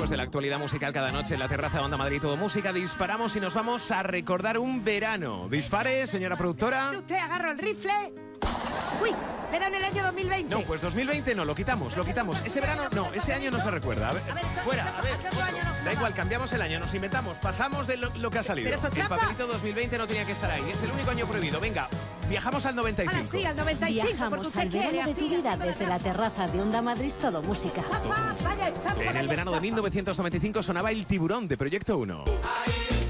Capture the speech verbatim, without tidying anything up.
después de la actualidad musical cada noche en la terraza de Onda Madrid Todo Música, disparamos y nos vamos a recordar un verano. Dispare, señora productora. Usted agarra el rifle. Uy, le dan el año dos mil veinte. No, pues dos mil veinte no, lo quitamos, lo quitamos. Ese verano no, ese año no se recuerda. A ver, A ver, fuera, ¿hace a ver. cuánto año no? Da igual, cambiamos el año, nos inventamos, pasamos de lo, lo que ha salido. Pero eso es El trampa. papelito dos mil veinte no tenía que estar ahí, es el único año prohibido. Venga, viajamos al noventa y Ahora cinco. sí, al noventa y cinco. porque Viajamos usted al verano quiere, de así, tu vida así, desde la terraza de Onda Madrid Todo Música. Papá, vaya, estamos En el allá, verano de papá. mil novecientos noventa y cinco sonaba El Tiburón de Proyecto uno. Ahí